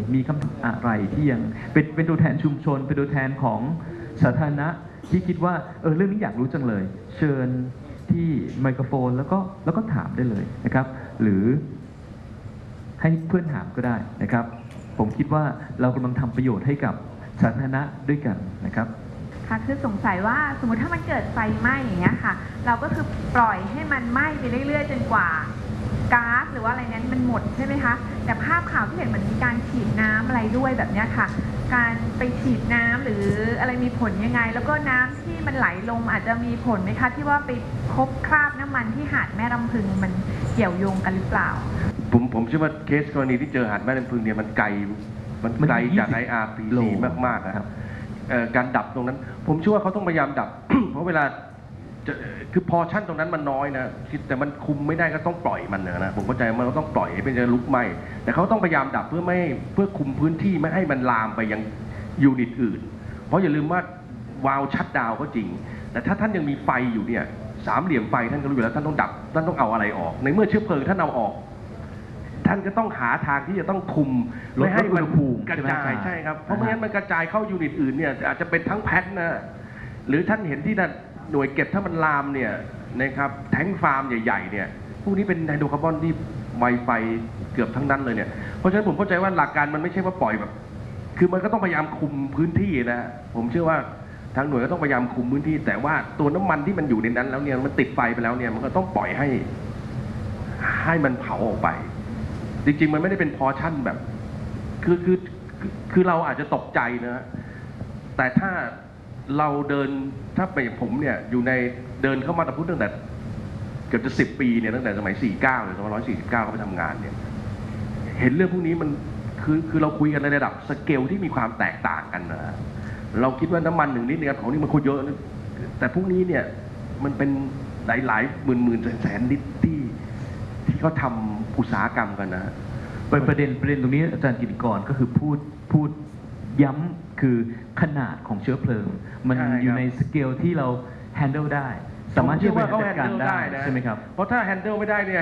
มีคำถามอะไรที่ยังเป็นตัวแทนชุมชนเป็นตัวแทนของสาธารณะที่คิดว่าเรื่องนี้อยากรู้จังเลยเชิญที่ไมโครโฟนแล้วก็ถามได้เลยนะครับหรือให้เพื่อนถามก็ได้นะครับผมคิดว่าเรากำลังทำประโยชน์ให้กับสาธารณะด้วยกันนะครับค่ะคือสงสัยว่าสมมติถ้ามันเกิดไฟไหม้อย่างเงี้ยค่ะเราก็คือปล่อยให้มันไหม้ไปเรื่อยๆจนกว่าก๊าซหรือว่าอะไรนั้นมันหมดใช่ไหมคะแต่ภาพข่าวที่เห็นเหมือนมีการฉีดน้ำอะไรด้วยแบบเนี้ยค่ะการไปฉีดน้ำหรืออะไรมีผลยังไงแล้วก็น้ำที่มันไหลลงอาจจะมีผลไหมคะที่ว่าไปพบคราบน้ำมันที่หาดแม่ลำพึงมันเกี่ยวโยงกันหรือเปล่าผมเชื่อว่าเคสกรณีที่เจอหาดแม่ลำพึงเนี่ยมันไกลจาก IRPC มากๆนะครับการดับตรงนั้นผมเชื่อว่าเขาต้องพยายามดับ เพราะเวลาคือพอชั่นตรงนั้นมันน้อยนะแต่มันคุมไม่ได้ก็ต้องปล่อยมันนะผมเข้าใจมันก็ต้องปล่อยให้เป็นจะลุกไหม้แต่เขาต้องพยายามดับเพื่อคุมพื้นที่ไม่ให้มันลามไปยังยูนิตอื่นเพราะอย่าลืมว่าวาล์วชัตดาวน์ก็จริงแต่ถ้าท่านยังมีไฟอยู่เนี่ยสามเหลี่ยมไฟท่านก็รู้อยู่แล้วท่านต้องดับท่านต้องเอาอะไรออกในเมื่อเชื้อเพลิงท่านเอาออกท่านก็ต้องหาทางที่จะต้องคุมไม่ให้มันกระจายใช่ครับเพราะไม่งั้นมันกระจายเข้ายูนิตอื่นเนี่ยอาจจะเป็นทั้งแพ็คนะหรือท่านเห็นที่นั่นหน่วยเก็บถ้ามันลามเนี่ยนะครับแท้งฟาร์มใหญ่ๆเนี่ยพวกนี้เป็นไฮโดรคาร์บอนที่ไวไฟเกือบทั้งนั้นเลยเนี่ยเพราะฉะนั้นผมเข้าใจว่าหลักการมันไม่ใช่ว่าปล่อยแบบคือมันก็ต้องพยายามคุมพื้นที่นะผมเชื่อว่าทางหน่วยก็ต้องพยายามคุมพื้นที่แต่ว่าตัวน้ำมันที่มันอยู่ในนั้นแล้วเนี่ยมันติดไฟไปแล้วเนี่ยมันก็ต้องปล่อยให้มันเผาออกไปจริงๆมันไม่ได้เป็นพอชั่นแบบคือเราอาจจะตกใจนะแต่ถ้าเราเดินถ้าไปผมเนี่ยอยู่ในเดินเข้ามาตะพุทธตั้งแต่เกือบจะ10 ปีเนี่ยตั้งแต่สมัย49หรือ2549เขาไปทำงานเนี่ยเห็นเรื่องพวกนี้มันคือเราคุยกันในระดับสเกลที่มีความแตกต่างกันนะเราคิดว่าน้ำมัน1 ลิตรเนี่ยของนี่มันคุยเยอะแต่พวกนี้เนี่ยมันเป็นหลายหมื่นแสนลิตรที่เขาทำอุตสาหกรรมกันนะประเด็นตรงนี้อาจารย์กิติกรก็คือพูดย้ำคือขนาดของเชื้อเพลิงมันอยู่ในสเกลที่เรา handle ได้สามารถที่จะจัดการได้ใช่ไหมครับเพราะถ้า handle ไม่ได้เนี่ย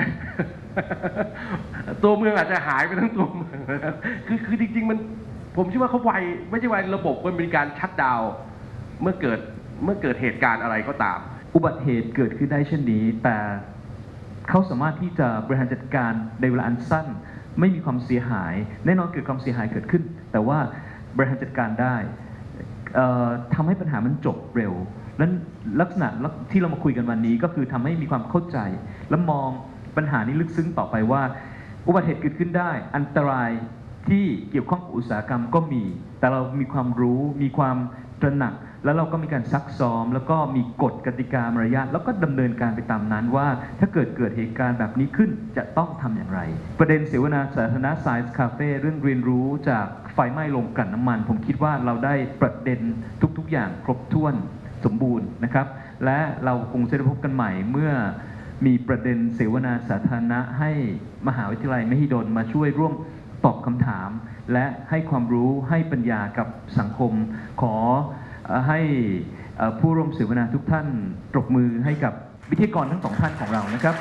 ตัวเมืองอาจจะหายไปทั้งตัวเมืองคือจริงๆมันผมเชื่อว่าเขาไวไม่ใช่ไวระบบมันมีการชัตดาวน์เมื่อเกิดเหตุการณ์อะไรก็ตามอุบัติเหตุเกิดขึ้นได้เช่นนี้แต่เขาสามารถที่จะบริหารจัดการในเวลาอันสั้นไม่มีความเสียหายแน่นอนเกิดความเสียหายเกิดขึ้นแต่ว่าบริหารจัดการได้ทำให้ปัญหามันจบเร็วนั้นลักษณะที่เรามาคุยกันวันนี้ก็คือทำให้มีความเข้าใจและมองปัญหานี้ลึกซึ้งต่อไปว่าอุบัติเหตุเกิดขึ้นได้อันตรายที่เกี่ยวข้องกับอุตสาหกรรมก็มีแต่เรามีความรู้มีความตระหนักแล้วเราก็มีการซักซ้อมแล้วก็มีกฎกติกามารยาทแล้วก็ดำเนินการไปตามนั้นว่าถ้าเกิดเหตุการณ์แบบนี้ขึ้นจะต้องทำอย่างไรประเด็นเสวนาสาธารณะ Science Cafe เรื่องเรียนรู้จากไฟไหม้โรงกลั่นน้ำมันผมคิดว่าเราได้ประเด็นทุกๆอย่างครบถ้วนสมบูรณ์นะครับและเราคงจะได้พบกันใหม่เมื่อมีประเด็นเสวนาสาธารณะให้มหาวิทยาลัยมหิดลมาช่วยร่วมตอบคำถามและให้ความรู้ให้ปัญญากับสังคมขอให้ผู้ร่วมเสวนาทุกท่านปรบมือให้กับวิทยากรทั้ง2 ท่านของเรานะครับ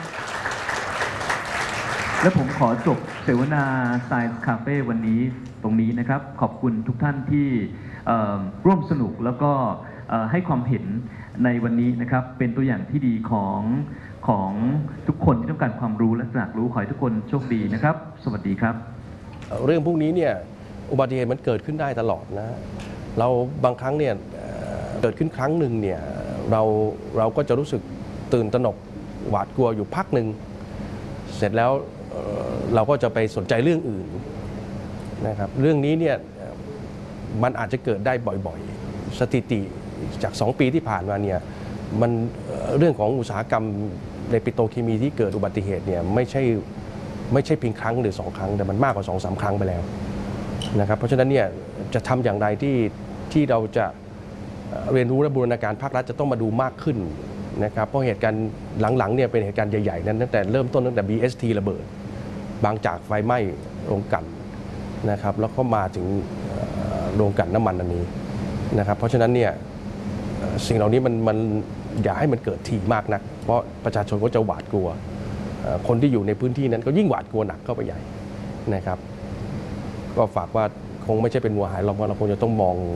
และผมขอจบเสวนา Science Cafe วันนี้ตรงนี้นะครับขอบคุณทุกท่านที่ร่วมสนุกแล้วก็ให้ความเห็นในวันนี้นะครับเป็นตัวอย่างที่ดีของทุกคนที่ต้องการความรู้และตระหนักรู้ขอให้ทุกคนโชคดีนะครับสวัสดีครับเรื่องพวกนี้เนี่ยอุบัติเหตุมันเกิดขึ้นได้ตลอดนะเราบางครั้งเนี่ยเกิดขึ้นครั้งหนึ่งเนี่ยเราก็จะรู้สึกตื่นตระหนกหวาดกลัวอยู่พักหนึ่งเสร็จแล้วเราก็จะไปสนใจเรื่องอื่นนะครับเรื่องนี้เนี่ยมันอาจจะเกิดได้บ่อยๆสถิติจาก 2 ปีที่ผ่านมาเนี่ยมันเรื่องของอุตสาหกรรมในปิโตรเคมีที่เกิดอุบัติเหตุเนี่ยไม่ใช่เพียงครั้งหรือ2 ครั้งแต่มันมากกว่า 2-3 ครั้งไปแล้วนะครับเพราะฉะนั้นเนี่ยจะทำอย่างไรที่เราจะเรียนรู้และบูรณาการภาครัฐจะต้องมาดูมากขึ้นนะครับเพราะเหตุการณ์หลังๆเนี่ยเป็นเหตุการณ์ใหญ่ๆนั้นตั้งแต่เริ่มต้นตั้งแต่ BST ระเบิดบางจากไฟไหม้โรงกลั่นนะครับแล้วก็มาถึงโรงกลั่นน้ำมันอันนี้นะครับเพราะฉะนั้นเนี่ยสิ่งเหล่านี้มันอย่าให้มันเกิดถี่มากนักเพราะประชาชนก็จะหวาดกลัวคนที่อยู่ในพื้นที่นั้นก็ยิ่งหวาดกลัวหนักเข้าไปใหญ่นะครับก็ฝากว่าคงไม่ใช่เป็นวัวหายล้อมเราคงจะต้องมอง